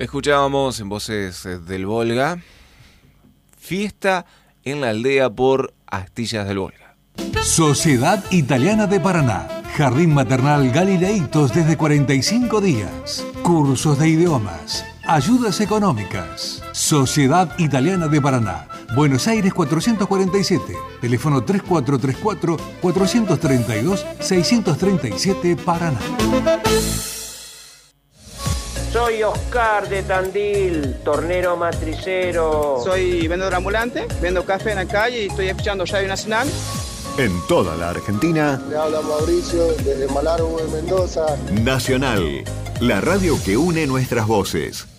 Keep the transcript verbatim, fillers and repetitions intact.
Escuchábamos en Voces del Volga, Fiesta en la Aldea por Astillas del Volga. Sociedad Italiana de Paraná. Jardín Maternal Galileitos desde cuarenta y cinco días. Cursos de idiomas. Ayudas económicas. Sociedad Italiana de Paraná. Buenos Aires cuatrocientos cuarenta y siete. Teléfono tres cuatro tres cuatro, cuatro tres dos, seis tres siete Paraná. Soy Oscar de Tandil, tornero matricero. Soy vendedor ambulante, vendo café en la calle y estoy escuchando Radio Nacional. En toda la Argentina. Le habla Mauricio desde Malargüe, Mendoza. Nacional, la radio que une nuestras voces.